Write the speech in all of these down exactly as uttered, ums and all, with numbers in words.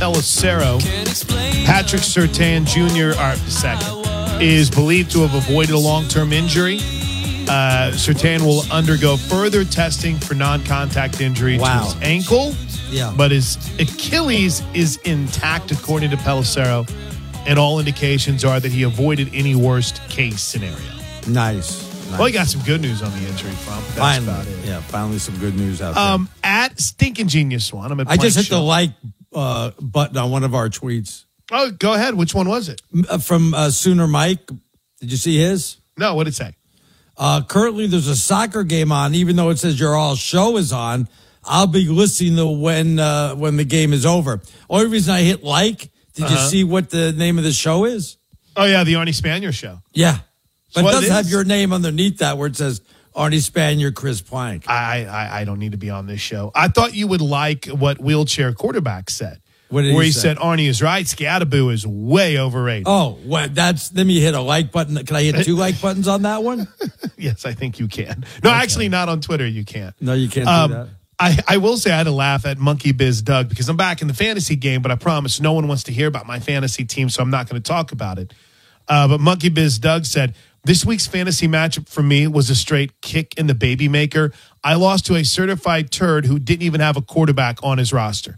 Pelissero. Patrick Surtain Junior Or second, is believed to have avoided a long-term injury. Uh, Surtain will undergo further testing for non-contact injury wow. to his ankle. Yeah. But his Achilles is intact, according to Pelissero, and all indications are that he avoided any worst-case scenario. Nice. Nice. Well, he got some good news on the injury front. That's finally, about it. Yeah, finally some good news out um, there. At Stinking Genius One, I'm at I just hit Show. the like uh, button on one of our tweets. Oh, go ahead. Which one was it? From uh, Sooner Mike. Did you see his? No, what did it say? Uh, currently, there's a soccer game on. Even though it says your all show is on, I'll be listening to when uh, when the game is over. Only reason I hit like, did uh-huh. you see what the name of the show is? Oh, yeah, the Arnie Spanier Show. Yeah. But it does it have your name underneath that where it says Arnie Spanier, Chris Plank. I, I I don't need to be on this show. I thought you would like what Wheelchair Quarterback said. What did where he, he say? said Arnie is right, Scattaboo is way overrated. Oh, well, that's let me hit a like button. Can I hit two like buttons on that one? Yes, I think you can. No, okay. Actually, not on Twitter. You can't. No, you can't um, do that. I, I will say I had to laugh at Monkey Biz Doug because I'm back in the fantasy game, but I promise no one wants to hear about my fantasy team, so I'm not going to talk about it. Uh, but Monkey Biz Doug said, this week's fantasy matchup for me was a straight kick in the baby maker. I lost to a certified turd who didn't even have a quarterback on his roster.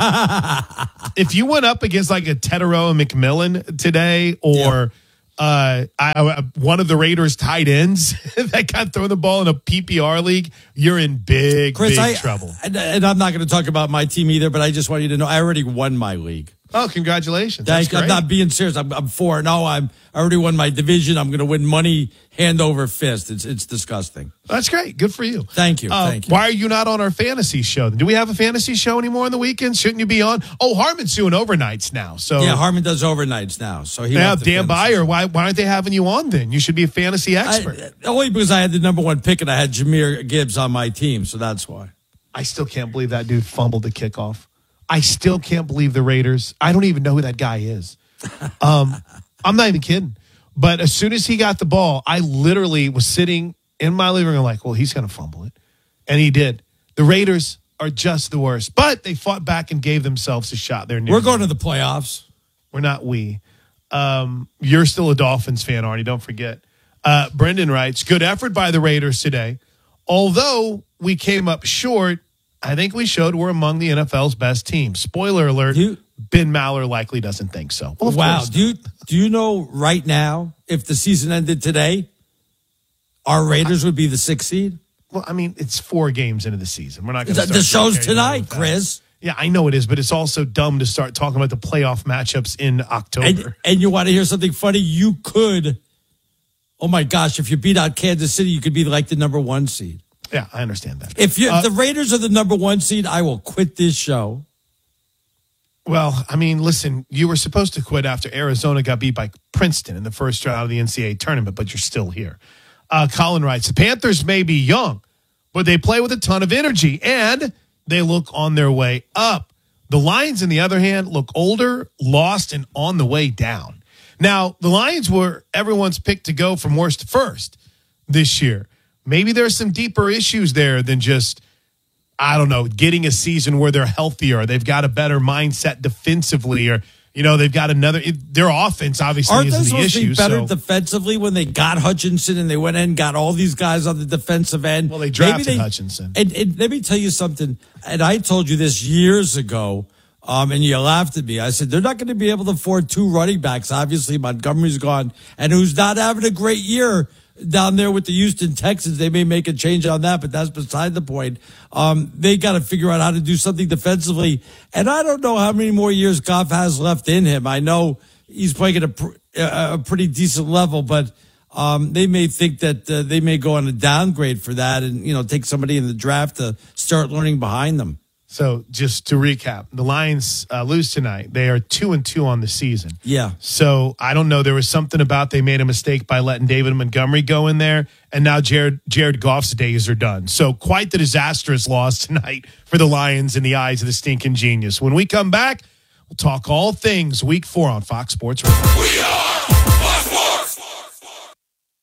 If you went up against like a Tetero and McMillan today or yeah. uh, I, one of the Raiders tight ends that got thrown the ball in a P P R league, you're in big, Chris, big I, trouble. And, and I'm not going to talk about my team either, but I just want you to know I already won my league. Oh, congratulations. That's I'm not being serious. I'm, I'm four and oh. I'm I already won my division. I'm going to win money hand over fist. It's it's disgusting. That's great. Good for you. Thank you. Uh, Thank you. Why are you not on our fantasy show? Do we have a fantasy show anymore on the weekends? Shouldn't you be on? Oh, Harmon's doing overnights now. So yeah, Harmon does overnights now. So he yeah, Dan Byer. Why why aren't they having you on then? You should be a fantasy expert. I, only because I had the number one pick and I had Jahmyr Gibbs on my team. So that's why. I still can't believe that dude fumbled the kickoff. I still can't believe the Raiders. I don't even know who that guy is. Um, I'm not even kidding. But as soon as he got the ball, I literally was sitting in my living room like, well, he's going to fumble it. And he did. The Raiders are just the worst. But they fought back and gave themselves a shot. They're We're going to the playoffs. We're not we. Um, you're still a Dolphins fan, Arnie. Don't forget. Uh, Brendan writes, good effort by the Raiders today. Although we came up short, I think we showed we're among the N F L's best teams. Spoiler alert, you, Ben Maller likely doesn't think so. Well, wow. Do you, do you know right now, if the season ended today, our Raiders I, would be the sixth seed? Well, I mean, it's four games into the season. We're not going to The, the show's tonight, Chris. Yeah, I know it is, but it's also dumb to start talking about the playoff matchups in October. And, and you want to hear something funny? You could, oh my gosh, if you beat out Kansas City, you could be like the number one seed. Yeah, I understand that. If, you, uh, if the Raiders are the number one seed, I will quit this show. Well, I mean, listen, you were supposed to quit after Arizona got beat by Princeton in the first round of the N C double A tournament, but you're still here. Uh, Colin writes, the Panthers may be young, but they play with a ton of energy, and they look on their way up. The Lions, on the other hand, look older, lost, and on the way down. Now, the Lions were everyone's pick to go from worst to first this year. Maybe there's some deeper issues there than just, I don't know, getting a season where they're healthier. They've got a better mindset defensively, or, you know, they've got another. Their offense obviously Aren't isn't they the supposed issue. to be better so. defensively when they got Hutchinson and they went in and got all these guys on the defensive end? Well, they drafted they, Hutchinson. And, and let me tell you something. And I told you this years ago, um, and you laughed at me. I said, they're not going to be able to afford two running backs. Obviously, Montgomery's gone, and who's not having a great year down there with the Houston Texans. They may make a change on that, but that's beside the point. Um, they got to figure out how to do something defensively. And I don't know how many more years Goff has left in him. I know he's playing at a, pr- a pretty decent level, but um, they may think that uh, they may go on a downgrade for that and, you know, take somebody in the draft to start learning behind them. So just to recap, the Lions uh, lose tonight. They are two and two on the season. Yeah. So I don't know. There was something about they made a mistake by letting David Montgomery go in there, and now Jared Jared Goff's days are done. So quite the disastrous loss tonight for the Lions in the eyes of the stinking genius. When we come back, we'll talk all things Week Four on Fox Sports Radio. We are Fox Sports.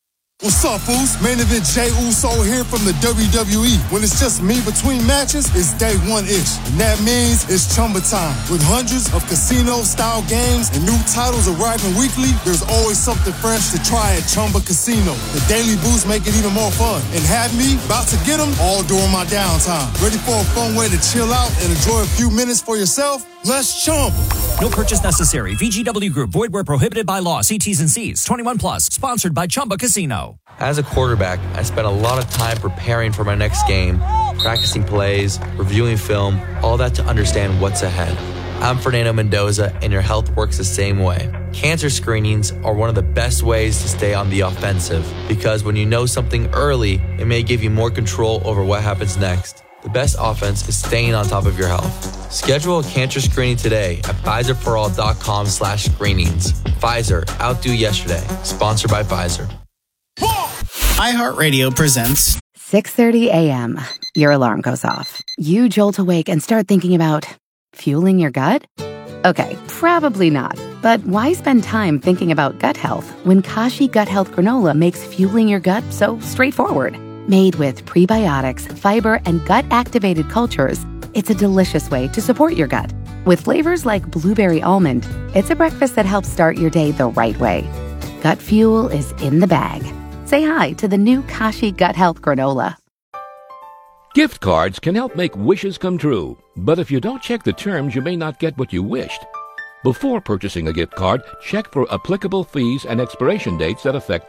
What's up, Foos? Main event Jey Uso here from the W W E. When it's just me between matches, it's day one-ish. And that means it's Chumba time. With hundreds of casino-style games and new titles arriving weekly, there's always something fresh to try at Chumba Casino. The daily boosts make it even more fun. And have me about to get them all during my downtime. Ready for a fun way to chill out and enjoy a few minutes for yourself? Let's Chumba. No purchase necessary. V G W Group. Void where prohibited by law. See T's and C's. twenty-one plus. Sponsored by Chumba Casino. As a quarterback, I spent a lot of time preparing for my next game, practicing plays, reviewing film, all that to understand what's ahead. I'm Fernando Mendoza, and your health works the same way. Cancer screenings are one of the best ways to stay on the offensive, because when you know something early, it may give you more control over what happens next. The best offense is staying on top of your health. Schedule a cancer screening today at Pfizerforall.com slash screenings. Pfizer, outdo yesterday. Sponsored by Pfizer. iHeartRadio presents six thirty a.m. Your alarm goes off. You jolt awake and start thinking about fueling your gut? Okay, probably not. But why spend time thinking about gut health when Kashi Gut Health Granola makes fueling your gut so straightforward? Made with prebiotics, fiber, and gut-activated cultures, it's a delicious way to support your gut. With flavors like blueberry almond, it's a breakfast that helps start your day the right way. Gut fuel is in the bag. Say hi to the new Kashi Gut Health Granola. Gift cards can help make wishes come true, but if you don't check the terms, you may not get what you wished. Before purchasing a gift card, check for applicable fees and expiration dates that affect